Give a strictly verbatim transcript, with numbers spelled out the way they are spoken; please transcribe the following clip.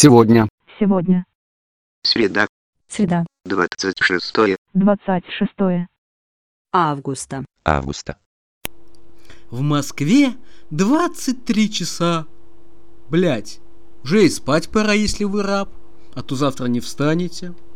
Сегодня. Сегодня. Среда. Среда. Двадцать шестое. Двадцать шестое. Августа. Августа. В Москве двадцать три часа. Блять, уже и спать пора, если вы раб, а то завтра не встанете.